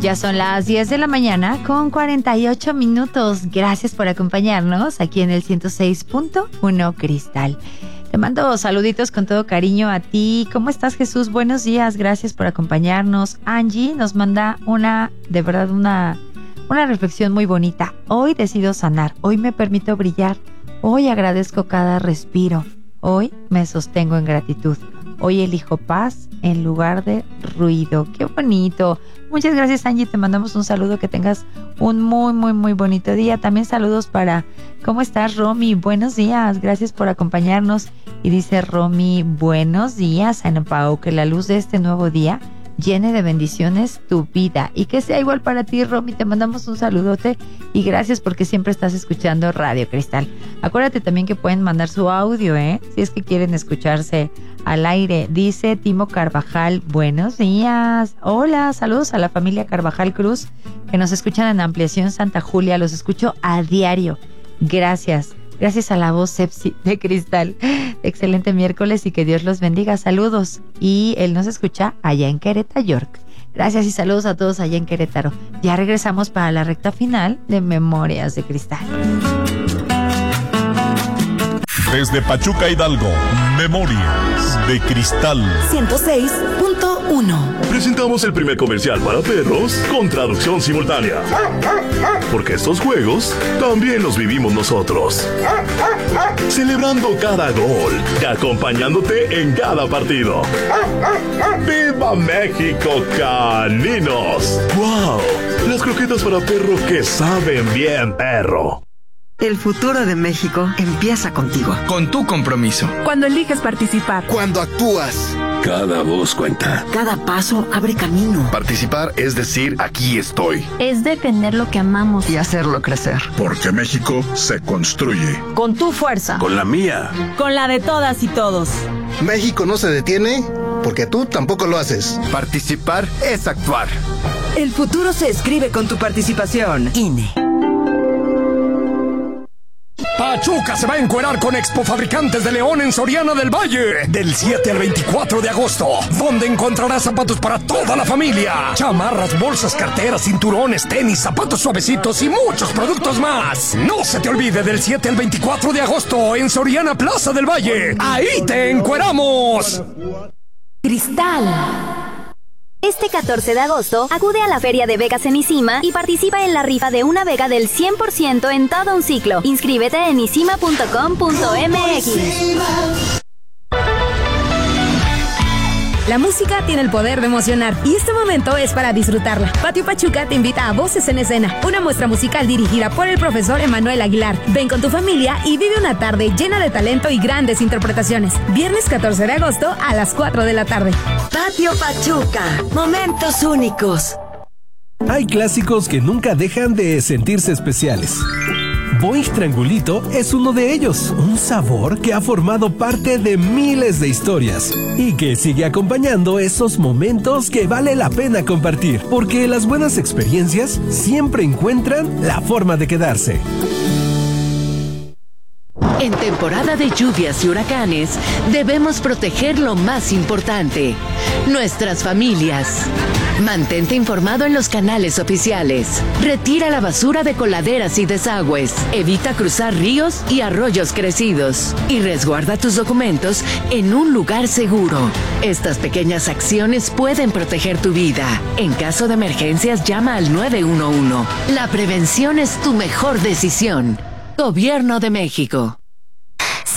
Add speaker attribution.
Speaker 1: Ya son las 10 de la mañana con 48 minutos. Gracias por acompañarnos aquí en el 106.1 Cristal. Te mando saluditos con todo cariño a ti. ¿Cómo estás, Jesús? Buenos días. Gracias por acompañarnos. Angie nos manda una reflexión muy bonita. Hoy decido sanar. Hoy me permito brillar. Hoy agradezco cada respiro. Hoy me sostengo en gratitud. Hoy elijo paz en lugar de ruido. ¡Qué bonito! Muchas gracias, Angie. Te mandamos un saludo. Que tengas un muy bonito día. También saludos para... ¿Cómo estás, Romy? Buenos días. Gracias por acompañarnos. Y dice Romy, buenos días, Ana Pao. Que la luz de este nuevo día llene de bendiciones tu vida. Y que sea igual para ti, Romy. Te mandamos un saludote. Y gracias porque siempre estás escuchando Radio Cristal. Acuérdate también que pueden mandar su audio, si es que quieren escucharse al aire. Dice Timo Carvajal, buenos días. Hola, saludos a la familia Carvajal Cruz que nos escuchan en Ampliación Santa Julia. Los escucho a diario. Gracias a la voz Sepsi de Cristal. Excelente miércoles y que Dios los bendiga. Saludos. Y él nos escucha allá en Querétaro, York. Gracias y saludos a todos allá en Querétaro. Ya regresamos para la recta final de Memorias de Cristal.
Speaker 2: Desde Pachuca, Hidalgo, Memorias de Cristal
Speaker 3: 106.1.
Speaker 4: Presentamos el primer comercial para perros con traducción simultánea. Porque estos juegos también los vivimos nosotros. Celebrando cada gol y acompañándote en cada partido. ¡Viva México, caninos! ¡Wow! Las croquetas para perro que saben bien, perro.
Speaker 5: El futuro de México empieza contigo.
Speaker 6: Con tu compromiso.
Speaker 7: Cuando eliges participar.
Speaker 8: Cuando actúas.
Speaker 9: Cada voz cuenta.
Speaker 5: Cada paso abre camino.
Speaker 8: Participar es decir, aquí estoy.
Speaker 10: Es defender lo que amamos.
Speaker 5: Y hacerlo crecer.
Speaker 2: Porque México se construye.
Speaker 7: Con tu fuerza.
Speaker 9: Con la mía.
Speaker 7: Con la de todas y todos.
Speaker 8: México no se detiene porque tú tampoco lo haces.
Speaker 9: Participar es actuar.
Speaker 5: El futuro se escribe con tu participación. INE.
Speaker 11: Pachuca se va a encuerar con Expo Fabricantes de León en Soriana del Valle del 7 al 24 de agosto, donde encontrarás zapatos para toda la familia, chamarras, bolsas, carteras, cinturones, tenis, zapatos suavecitos y muchos productos más. No se te olvide, del 7 al 24 de agosto en Soriana Plaza del Valle. ¡Ahí te encueramos!
Speaker 3: Cristal.
Speaker 10: Este 14 de agosto, acude a la Feria de Becas en ICIMA y participa en la rifa de una beca del 100% en todo un ciclo. Inscríbete en isima.com.mx.
Speaker 3: La música tiene el poder de emocionar y este momento es para disfrutarla. Patio Pachuca te invita a Voces en Escena, una muestra musical dirigida por el profesor Emanuel Aguilar. Ven con tu familia y vive una tarde llena de talento y grandes interpretaciones. Viernes 14 de agosto a las 4 de la tarde.
Speaker 5: Patio Pachuca. Momentos únicos.
Speaker 12: Hay clásicos que nunca dejan de sentirse especiales. Boing Triangulito es uno de ellos, un sabor que ha formado parte de miles de historias y que sigue acompañando esos momentos que vale la pena compartir, porque las buenas experiencias siempre encuentran la forma de quedarse.
Speaker 13: En temporada de lluvias y huracanes, debemos proteger lo más importante, nuestras familias. Mantente informado en los canales oficiales. Retira la basura de coladeras y desagües. Evita cruzar ríos y arroyos crecidos. Y resguarda tus documentos en un lugar seguro. Estas pequeñas acciones pueden proteger tu vida. En caso de emergencias, llama al 911. La prevención es tu mejor decisión. Gobierno de México.